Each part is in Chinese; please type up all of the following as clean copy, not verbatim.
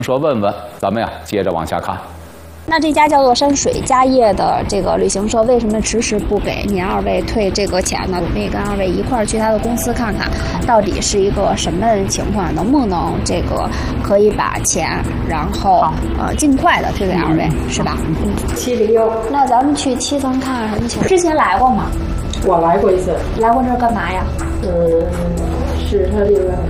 说问问，咱们呀接着往下看。 那这家叫做山水家业的这个旅行社，为什么迟迟不给您二位退这个钱呢？我们也跟二位一块儿去他的公司看看，到底是一个什么情况，能不能这个可以把钱，然后尽快的退给二位，是吧 701。 那咱们去7层看看什么情况？之前来过吗？ 我来过一次。 来过这儿干嘛呀？ 是他这个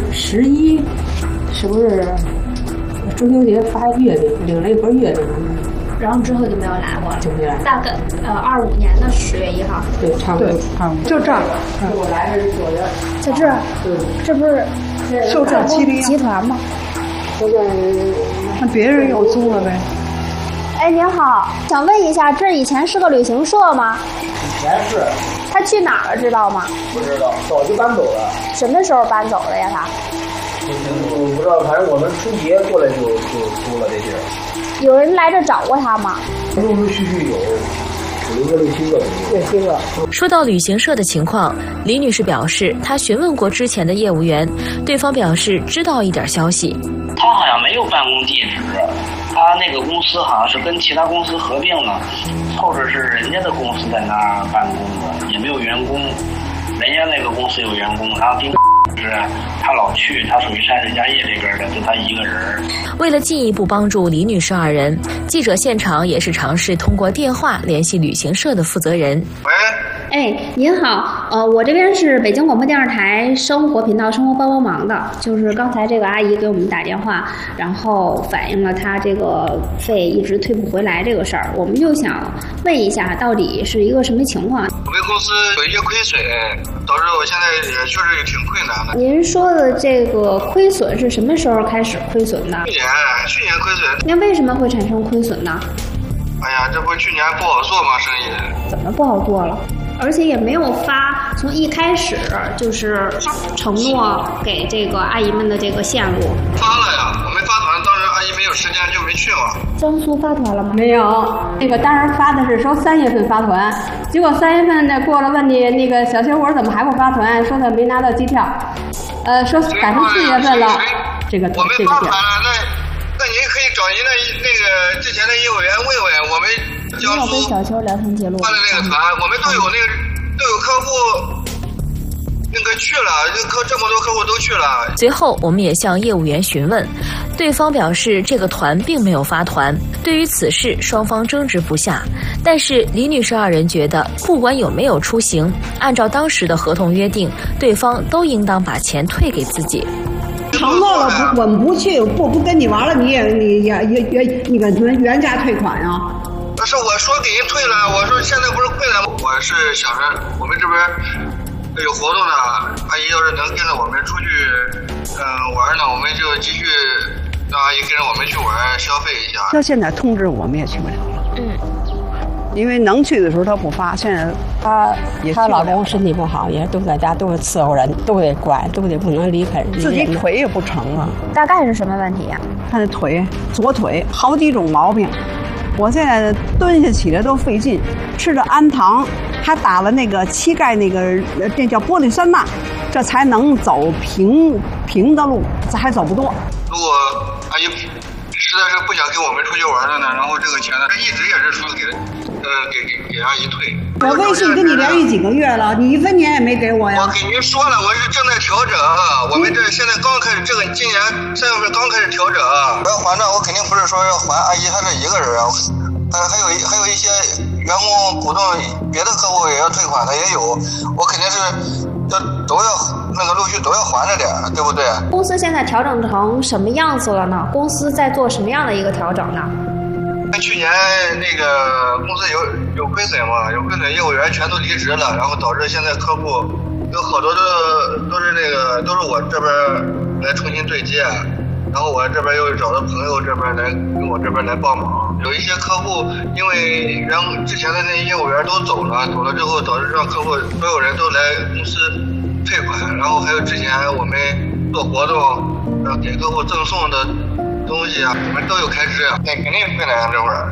11，是不是中秋节发月饼，领了一盒月饼？ 然后之后就没有来过了， 就没来。 大概25年的10月1号。 对，差不多。就这儿。我来是左边。 在这儿。 对。 这不是就这701 集团吗？ 那别人又租了呗。 哎，您好，想问一下，这以前是个旅行社吗？ 以前是。 他去哪儿了，知道吗？ 不知道，早就搬走了。 什么时候搬走的呀？他？ 我不知道，反正我们春节过来就租了这地儿。 有人来这找过他吗？ 陆陆续续有个6、7个。 6、7个。 说到旅行社的情况，李女士表示，她询问过之前的业务员，对方表示知道一点消息。 他好像没有办公地址，他那个公司好像是跟其他公司合并了，凑着是人家的公司在那儿办公的，也没有员工，人家那个公司有员工，然后是他老去，他属于山水家业这边的，就他一个人。 为了进一步帮助李女士二人，记者现场也是尝试通过电话联系旅行社的负责人。 喂。 哎，您好，我这边是北京广播电视台生活频道《生活帮帮忙》的，就是刚才这个阿姨给我们打电话，然后反映了她这个费一直退不回来这个事儿，我们就想问一下，到底是一个什么情况？ 我们公司有一些亏损，导致我现在也确实也挺困难的。 您说的这个亏损是什么时候开始亏损的？ 去年亏损。 那为什么会产生亏损呢？ 哎呀，这不去年不好做吗？生意怎么不好做了？而且也没有发，从一开始就是承诺给这个阿姨们的这个线路。 发了呀，我没发团，当时阿姨没有时间就没去嘛。 江苏发团了吗？ 没有，那个当时发的是说3月份发团，结果3月份呢过了问题，那个小薛我说怎么还不发团？说他没拿到机票，说改成4月份了。这个我没发团了，那您可以找您的那个之前的业务员问问，我们江苏跟小邱聊天记录发的那个团，我们都有客户那个去了，这么多客户都去了。 随后我们也向业务员询问，对方表示这个团并没有发团。对于此事，双方争执不下。但是李女士二人觉得，不管有没有出行，按照当时的合同约定，对方都应当把钱退给自己。 承诺了我们不去，不跟你玩了，你个什么原价退款啊？ 不是，我说给人退了，我说现在不是困难吗？我是想着我们这边有活动呢，阿姨要是能跟着我们出去玩呢，我们就继续让阿姨跟着我们去玩消费一下。 到现在通知我们也去不了了。因为能去的时候他不发，现在她老公身体不好，也都在家，都得伺候人，都得管，都得不能离开人。 自己腿也不成啊。 大概是什么问题呀？ 他的左腿好几种毛病，我现在蹲下起来都费劲，吃着氨糖，还打了那个膝盖那叫玻璃酸钠，这才能走平的路，这还走不多。 如果阿姨实在是不想跟我们出去玩了呢，然后这个钱呢，一直也是说给阿姨退。 我微信跟你联系几个月了，你1分钱也没给我呀。 我给您说了，我是正在调整，我们这现在刚开始，今年3月份刚开始调整。我要还账，我肯定不是说要还阿姨她这一个人啊，还有一些员工股东别的客户也要退款的也有，我肯定是都要那个陆续都要还着点，对不对？ 公司现在调整成什么样子了呢？公司在做什么样的一个调整呢？ 去年那个公司有亏损嘛，有亏损，业务员全都离职了，然后导致现在客户有好多都是我这边来重新对接，然后我这边又找到朋友这边来跟我这边来帮忙。有一些客户因为之前的那些业务员都走了之后，导致让客户所有人都来公司退款，然后还有之前我们做活动给客户赠送的东西啊，我们都有开支，那肯定困难这会儿。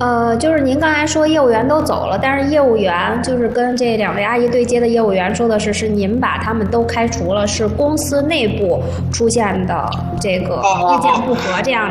就是您刚才说业务员都走了，但是业务员就是跟这2位阿姨对接的业务员说的是您把他们都开除了，是公司内部出现的这个意见不合这样。